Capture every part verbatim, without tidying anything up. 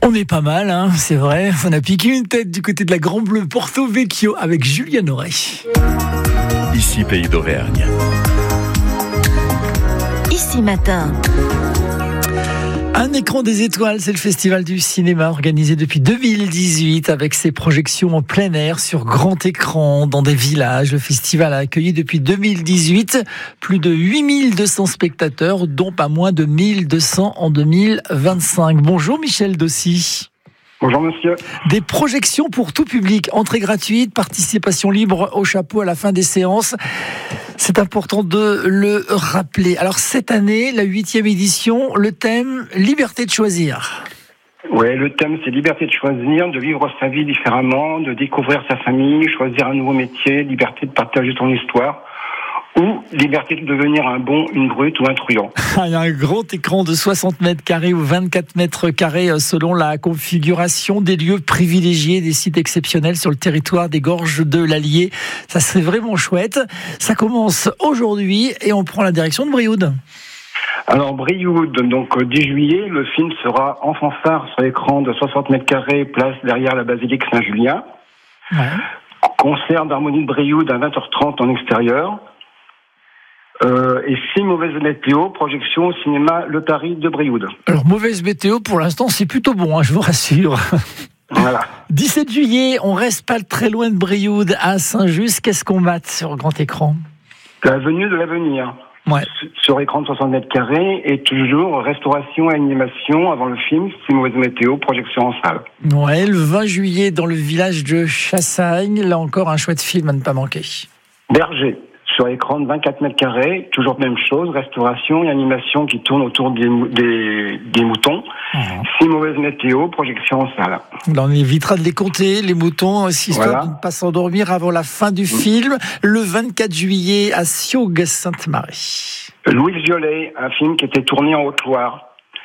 On est pas mal, hein, c'est vrai. On a piqué une tête du côté de la Grand Bleu Porto Vecchio avec Julien Auray. Ici, Pays d'Auvergne. Ici Matin. Un écran des étoiles, c'est le festival du cinéma organisé depuis deux mille dix-huit avec ses projections en plein air sur grand écran dans des villages. Le festival a accueilli depuis deux mille dix-huit plus de huit mille deux cents spectateurs, dont pas moins de mille deux cents en deux mille vingt-cinq. Bonjour Michel Dossi. Bonjour monsieur. Des projections pour tout public, entrée gratuite, participation libre au chapeau à la fin des séances. C'est important de le rappeler. Alors cette année, la huitième édition, le thème liberté de choisir. Oui, le thème c'est liberté de choisir, de vivre sa vie différemment, de découvrir sa famille, choisir un nouveau métier, liberté de partager son histoire. Ou liberté de devenir un bon, une brute ou un truand. Il y a un grand écran de soixante mètres carrés ou vingt-quatre mètres carrés selon la configuration, des lieux privilégiés, des sites exceptionnels sur le territoire des gorges de l'Allier. Ça serait vraiment chouette. Ça commence aujourd'hui et on prend la direction de Brioude. Alors Brioude, donc dix juillet, le film sera en fanfare sur l'écran de soixante mètres carrés, place derrière la basilique Saint-Julien. Ouais. Concert d'harmonie de Brioude à vingt heures trente en extérieur. Euh, et si mauvaise météo, projection au cinéma Le Paris de Brioude. Alors mauvaise météo pour l'instant c'est plutôt bon, hein, je vous rassure. Voilà. dix-sept juillet, on reste pas très loin de Brioude à Saint-Just. Qu'est-ce qu'on mate sur grand écran? La venue de l'avenir. Ouais. Sur écran de soixante mètres carrés et toujours restauration et animation avant le film, si mauvaise météo, projection en salle. Ouais, le vingt juillet dans le village de Chassagne, là encore un chouette film à ne pas manquer. Berger. Sur écran de vingt-quatre mètres carrés, toujours même chose, restauration et animation qui tourne autour des, des, des moutons. Mmh. Si mauvaise météo, projection en salle. Là, on évitera de les compter, les moutons, histoire voilà. de ne pas s'endormir avant la fin du mmh. film. Le vingt-quatre juillet à Sioux-Sainte-Marie. Louise Violet, un film qui était tourné en Haute-Loire.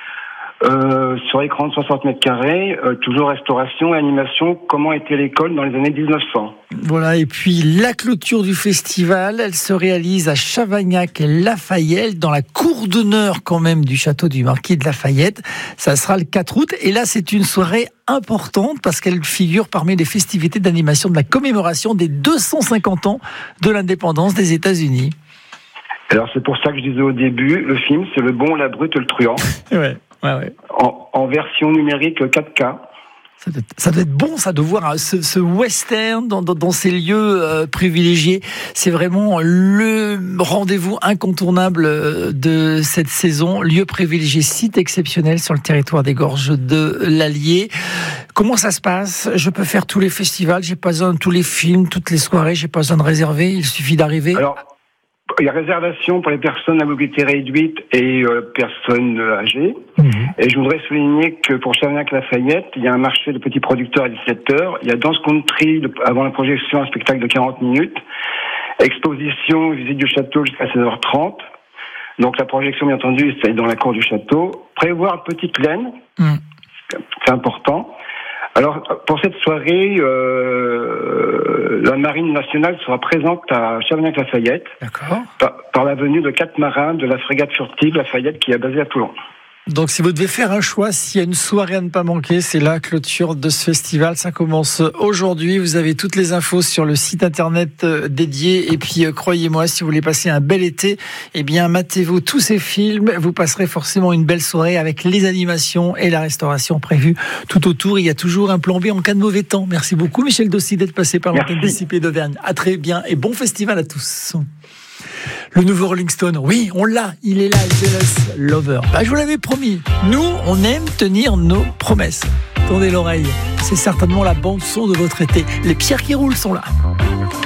Euh, sur écran de soixante mètres carrés, euh, toujours restauration et animation, comment était l'école dans les années dix-neuf cents. Voilà, et puis la clôture du festival, elle se réalise à Chavagnac-Lafayette, dans la cour d'honneur quand même du château du Marquis de Lafayette. Ça sera le quatre août, et là c'est une soirée importante parce qu'elle figure parmi les festivités d'animation de la commémoration des deux cent cinquante ans de l'indépendance des États-Unis. Alors c'est pour ça que je disais au début, le film c'est Le Bon, la Brute et le Truand. Ouais. Ouais, ouais. En, en version numérique quatre K. Ça doit, ça doit être bon, ça, de voir ce, ce western dans, dans, dans ces lieux euh, privilégiés. C'est vraiment le rendez-vous incontournable de cette saison. Lieu privilégié, site exceptionnel sur le territoire des gorges de l'Allier. Comment ça se passe? Je peux faire tous les festivals, j'ai pas besoin de tous les films, toutes les soirées, j'ai pas besoin de réserver, il suffit d'arriver. Alors, il y a réservation pour les personnes à mobilité réduite et euh, personnes âgées. Mmh. Et je voudrais souligner que pour Chavagnac-Lafayette, il y a un marché de petits producteurs à dix-sept heures. Il y a Dance Country avant la projection, un spectacle de quarante minutes. Exposition, visite du château jusqu'à seize heures trente. Donc la projection, bien entendu, c'est dans la cour du château. Prévoir petite laine, mmh. c'est important. Alors, pour cette soirée, euh, la Marine nationale sera présente à Chavagnac-Lafayette. D'accord. Par, par la venue de quatre marins de la frégate furtive Lafayette qui est basée à Toulon. Donc, si vous devez faire un choix, s'il y a une soirée à ne pas manquer, c'est la clôture de ce festival. Ça commence aujourd'hui. Vous avez toutes les infos sur le site internet dédié. Et puis, euh, croyez-moi, si vous voulez passer un bel été, eh bien, matez-vous tous ces films. Vous passerez forcément une belle soirée avec les animations et la restauration prévue tout autour. Il y a toujours un plan B en cas de mauvais temps. Merci beaucoup, Michel Dossi, d'être passé par l'antenne d'ici Pays d'Auvergne. À très bien et bon festival à tous. Le nouveau Rolling Stone, oui, on l'a, il est là, Jealous Lover. Bah, je vous l'avais promis, nous, on aime tenir nos promesses. Tendez l'oreille, c'est certainement la bande-son de votre été. Les pierres qui roulent sont là.